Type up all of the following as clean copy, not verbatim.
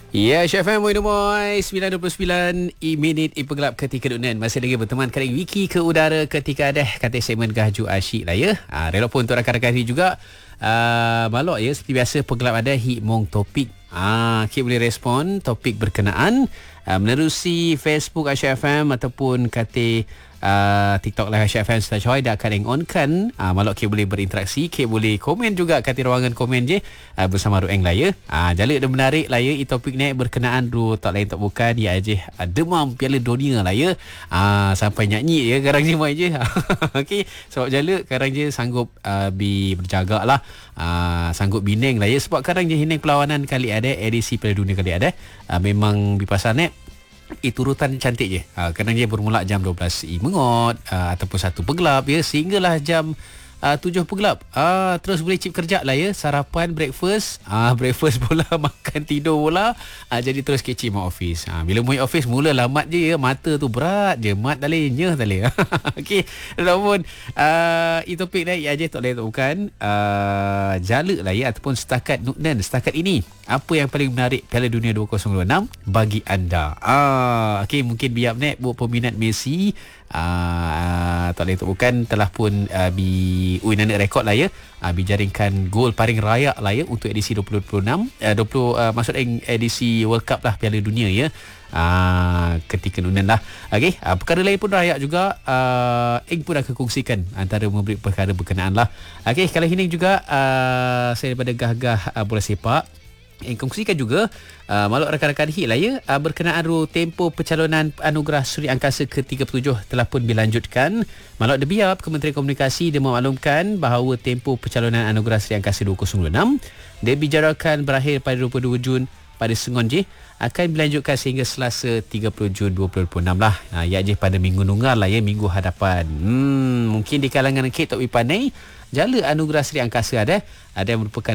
Ya, Chef M, Moy 9.29 minit ipegelap ketika dunia. Masih lagi berteman kali Wiki ke udara ketika ada kata segmen Gahju Asyik lah ya. Rela pun untuk rakan-rakan ni juga. Malok ya, seperti biasa pegelap ada hikmong topik. Kita boleh respon topik berkenaan menerusi Facebook Aisyah FM ataupun kata TikTok Live Aisyah FM Star Choy dah akan on kan. Malok kita boleh berinteraksi, kita boleh komen juga kata ruangan komen je bersama Rueng lah ya. Jaluk dan menarik lah ya. Topik ni berkenaan tak lain tak bukan ya aje demam Piala Dunia lah ya. Sampai nyanyi ya karang je mai je. Okey, sebab jaluk karang je sanggup berjaga lah. Sanggup bineng lah ya, sebab karang je hineng perlawanan kali ada edisi Piala Dunia kali ada. Memang bipasal ni itu urutan cantik je. Kerana dia bermula jam 12 mengot ataupun 1 pegelap ya, sehinggalah jam 7 pegelap. Terus boleh cip kerja lah ya. Sarapan, breakfast, breakfast pula, makan, tidur pula. Jadi terus kecil mak office. Bila mau office mula lambat je ya. Mata tu berat je, mat tak boleh, nyeh tak boleh. Okey, walaupun topik ni aja tak boleh tak bukan. Jala lah ya, ataupun setakat Nuknan setakat ini, apa yang paling menarik Piala Dunia 2026 bagi anda? Okey, mungkin biar ni buat peminat Messi tak lain tak bukan telah pun nanda rekod lah ya, dijaringkan gol paling rayak lah ya untuk edisi 2026 maksud edisi World Cup lah Piala Dunia ya. Ketika nunan lah. Okey, perkara lain pun rayak juga Eng pun akan kongsikan antara memberi perkara berkenaan lah. Okey, kalau ini juga saya daripada Gah-Gah bola sepak kongsikan juga maluk rakan-rakan hit lah ya, berkenaan tempoh pencalonan anugerah Suri Angkasa ke-37 telah pun dilanjutkan. Maluk Debiab Kementerian Komunikasi dia memaklumkan bahawa tempoh pencalonan anugerah Suri Angkasa 2026 dia dijadwalkan berakhir pada 22 Jun pada Sengon je, akan dilanjutkan sehingga Selasa 30 Jun 2026 lah. Ya je pada minggu nunggal lah ya, minggu hadapan. Mungkin di kalangan kek tak pandai jala anugerah Seri Angkasa ada yang merupakan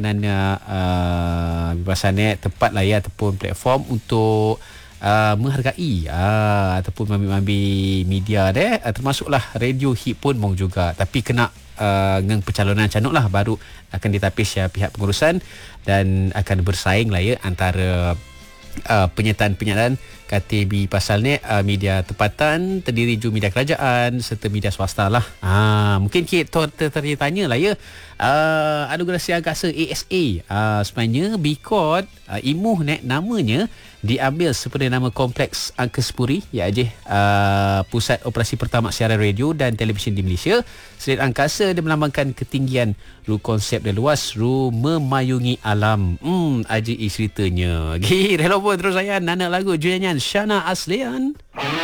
biasanya tempat lah ya, ataupun platform untuk menghargai ataupun ambil media termasuklah radio hit pun mau juga, tapi kena dengan pencalonan canuk lah baru akan ditapis ya pihak pengurusan dan akan bersaing lah ya antara penyataan KTB pasal ni media tempatan terdiri ju media kerajaan serta media swasta lah. Mungkin kita tertanya lah ya, anugerah Seri Angkasa ASA sebenarnya because imuh namanya diambil seperti nama Kompleks Angkasa Puri ya je, pusat operasi pertama siaran radio dan televisyen di Malaysia. Seri Angkasa dia melambangkan ketinggian ru konsep dan luas ru memayungi alam. Aje ceritanya. Okey, hello pun terus saya nana lagu Julian Shana Aslian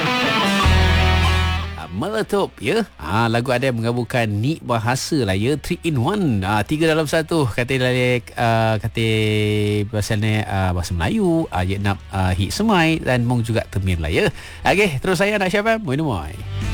Meletup ya. Lagu ada yang menggabungkan Nik bahasa lah ya, 3 in 1, 3 dalam 1. Kata bahasa ni bahasa Melayu, nak hit semai dan mong juga temir lah ya. Okey, terus saya nak siapa? Moi.